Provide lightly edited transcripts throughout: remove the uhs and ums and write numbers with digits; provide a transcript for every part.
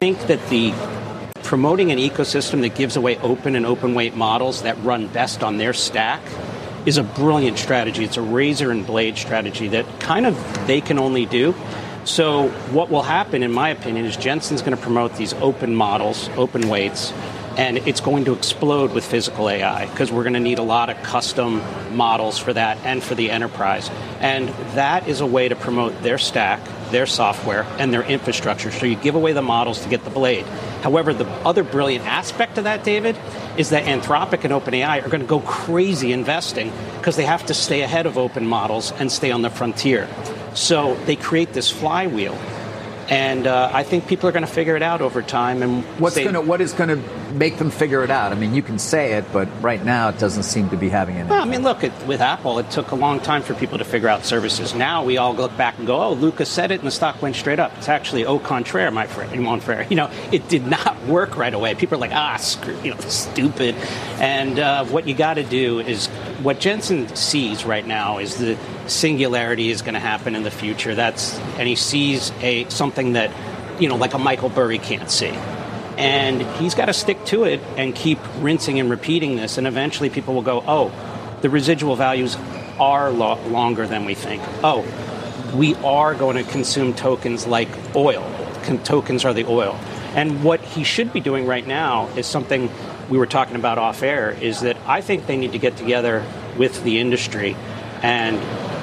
think that the promoting an ecosystem that gives away open and open weight models that run best on their stack is a brilliant strategy. It's a razor and blade strategy that kind of they can only do. So what will happen, in my opinion, is Jensen's going to promote these open models, open weights, and it's going to explode with physical AI because we're going to need a lot of custom models for that and for the enterprise. And that is a way to promote their stack, their software, and their infrastructure. So you give away the models to get the blade. However, the other brilliant aspect of that, David, is that Anthropic and OpenAI are going to go crazy investing because they have to stay ahead of open models and stay on the frontier. So they create this flywheel. And I think people are going to figure it out over time. And what is going to make them figure it out? I mean, you can say it, but right now it doesn't seem to be having any. Well, I mean, look, with Apple, it took a long time for people to figure out services. Now we all look back and go, oh, Luca said it, and the stock went straight up. It's actually au contraire, my friend, mon frere. It did not work right away. People are like, screw, stupid. And what you got to do is, what Jensen sees right now is the singularity is going to happen in the future. And he sees something that, like a Michael Burry can't see. And he's got to stick to it and keep rinsing and repeating this. And eventually people will go, oh, the residual values are longer than we think. Oh, we are going to consume tokens like oil. Tokens are the oil. And what he should be doing right now is something we were talking about off air, is that I think they need to get together with the industry and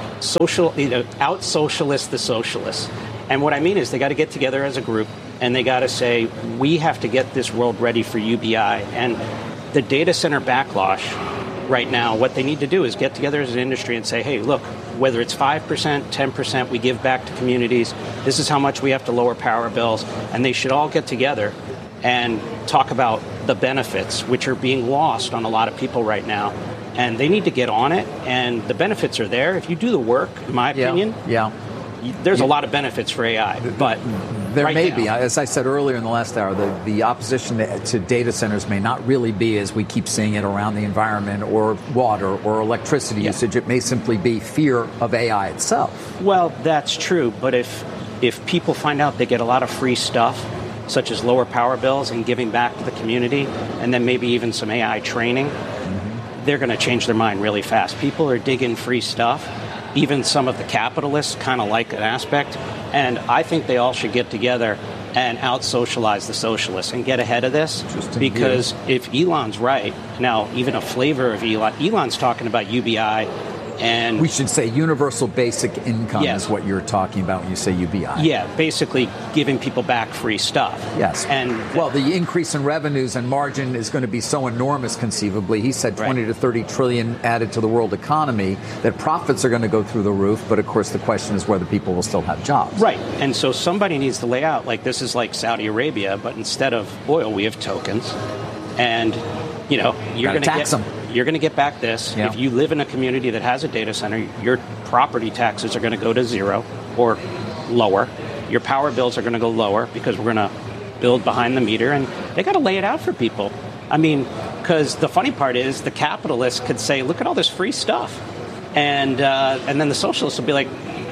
out-socialist the socialists. And what I mean is they got to get together as a group and they got to say, we have to get this world ready for UBI. And the data center backlash right now, what they need to do is get together as an industry and say, hey, look, whether it's 5%, 10%, we give back to communities. This is how much we have to lower power bills. And they should all get together and talk about the benefits, which are being lost on a lot of people right now. And they need to get on it, and the benefits are there. If you do the work, in my opinion, there's a lot of benefits for AI. But there may be, as I said earlier in the last hour, the opposition to data centers may not really be, as we keep seeing it, around the environment or water or electricity usage. It may simply be fear of AI itself. Well, that's true. But if people find out they get a lot of free stuff, such as lower power bills and giving back to the community, and then maybe even some AI training, they're going to change their mind really fast. People are digging free stuff. Even some of the capitalists kind of like an aspect. And I think they all should get together and out-socialize the socialists and get ahead of this. Because if Elon's right, now even a flavor of Elon's talking about UBI. And we should say universal basic income is what you're talking about when you say UBI. Yeah, basically giving people back free stuff. Yes. And the increase in revenues and margin is going to be so enormous conceivably. He said 20 to 30 trillion added to the world economy, that profits are going to go through the roof. But of course, the question is whether people will still have jobs. Right. And so somebody needs to lay out, like, this is like Saudi Arabia, but instead of oil, we have tokens. And, you're going to tax them. You're going to get back this. Yeah. If you live in a community that has a data center, your property taxes are going to go to zero or lower. Your power bills are going to go lower because we're going to build behind the meter. And they got to lay it out for people. I mean, because the funny part is the capitalists could say, look at all this free stuff. And then the socialists will be like,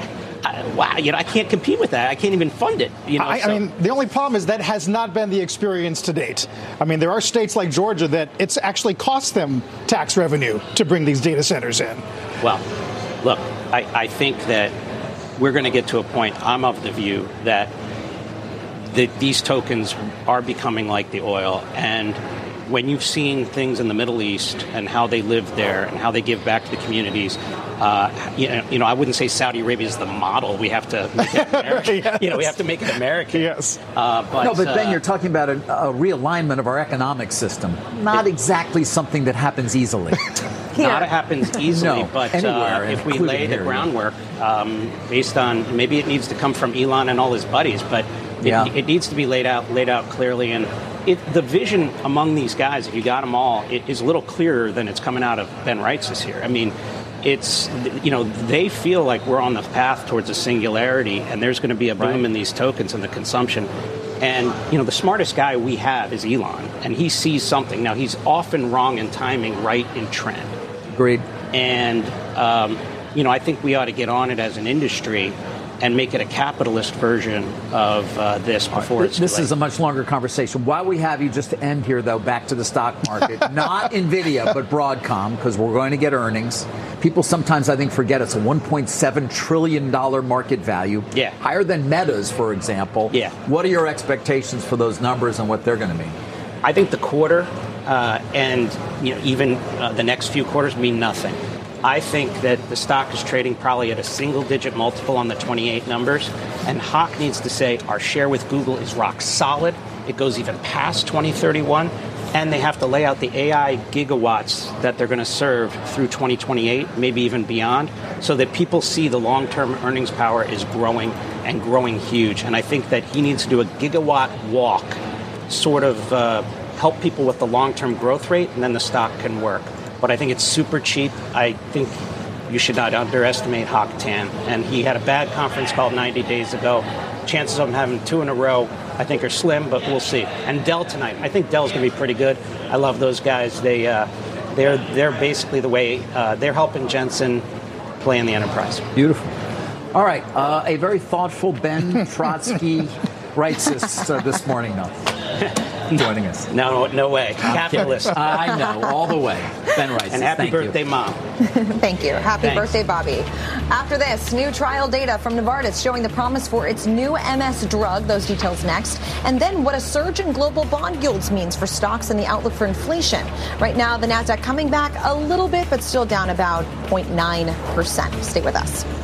wow, I can't compete with that. I can't even fund it. I mean, the only problem is that has not been the experience to date. I mean, there are states like Georgia that it's actually cost them tax revenue to bring these data centers in. Well, look, I think that we're going to get to a point, I'm of the view that these tokens are becoming like the oil. And when you've seen things in the Middle East and how they live there and how they give back to the communities, I wouldn't say Saudi Arabia is the model. We have to make it American. Yes. We have to make it American. Yes. But Ben, you're talking about a realignment of our economic system. Not exactly something that happens easily. Not it happens easily, but if we lay the groundwork based on, maybe it needs to come from Elon and all his buddies, but it needs to be laid out clearly. And the vision among these guys, if you got them all, it is a little clearer than it's coming out of Ben Reitz's here. I mean, it's, they feel like we're on the path towards a singularity, and there's going to be a boom in these tokens and the consumption. And, the smartest guy we have is Elon, and he sees something. Now, he's often wrong in timing, right in trend. Agreed. And, I think we ought to get on it as an industry and make it a capitalist version of this before it's too This late. is a much longer conversation. While we have you, just to end here, though, back to the stock market, not NVIDIA, but Broadcom, because we're going to get earnings. People sometimes, I think, forget it's a $1.7 trillion market value. Yeah. Higher than Meta's, for example. Yeah. What are your expectations for those numbers and what they're going to mean? I think the quarter and even the next few quarters mean nothing. I think that the stock is trading probably at a single-digit multiple on the 28 numbers, and Hock needs to say our share with Google is rock solid. It goes even past 2031, and they have to lay out the AI gigawatts that they're going to serve through 2028, maybe even beyond, so that people see the long-term earnings power is growing and growing huge. And I think that he needs to do a gigawatt walk, sort of help people with the long-term growth rate, and then the stock can work. But I think it's super cheap. I think you should not underestimate Hock Tan. And he had a bad conference call 90 days ago. Chances of him having 2 in a row, I think, are slim, but we'll see. And Dell tonight. I think Dell's going to be pretty good. I love those guys. They're basically the way they're helping Jensen play in the enterprise. Beautiful. All right. A very thoughtful Ben Trotsky writes this morning, though. Joining us. No way. Capitalist. I know, all the way. Ben Rice. And happy birthday, Mom. Thank you. Happy birthday, Bobby. After this, new trial data from Novartis showing the promise for its new MS drug. Those details next. And then what a surge in global bond yields means for stocks and the outlook for inflation. Right now, the Nasdaq coming back a little bit, but still down about 0.9%. Stay with us.